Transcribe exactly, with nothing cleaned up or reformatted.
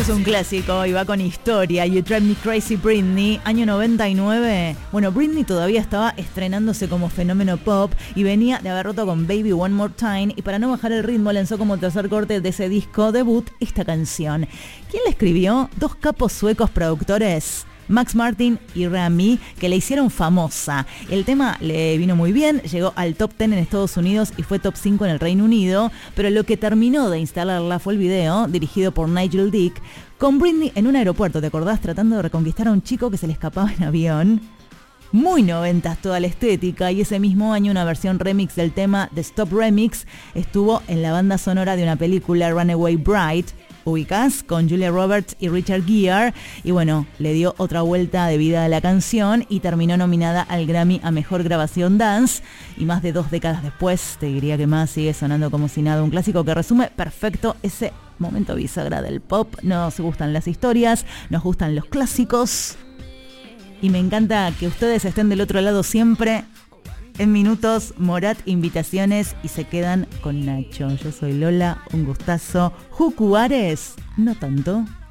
Es un clásico y va con historia. You Drive Me Crazy, Britney, año noventa y nueve. Bueno, Britney todavía estaba estrenándose como fenómeno pop y venía de haber roto con Baby One More Time, y para no bajar el ritmo lanzó como tercer corte de ese disco debut esta canción. ¿Quién la escribió? Dos capos suecos productores, Max Martin y Rami, que le hicieron famosa. El tema le vino muy bien, llegó al top diez en Estados Unidos y fue top cinco en el Reino Unido, pero lo que terminó de instalarla fue el video, dirigido por Nigel Dick, con Britney en un aeropuerto, ¿te acordás? Tratando de reconquistar a un chico que se le escapaba en avión. Muy noventas toda la estética, y ese mismo año una versión remix del tema The Stop Remix estuvo en la banda sonora de una película, Runaway Bride, ubicás, con Julia Roberts y Richard Gere, y bueno, le dio otra vuelta de vida a la canción y terminó nominada al Grammy a Mejor Grabación Dance, y más de dos décadas después, te diría que más, sigue sonando como si nada, un clásico que resume perfecto ese momento bisagra del pop. Nos gustan las historias, nos gustan los clásicos, y me encanta que ustedes estén del otro lado siempre. En minutos, Morat, invitaciones, y se quedan con Nacho. Yo soy Lola, un gustazo. Jucu Ares, no tanto.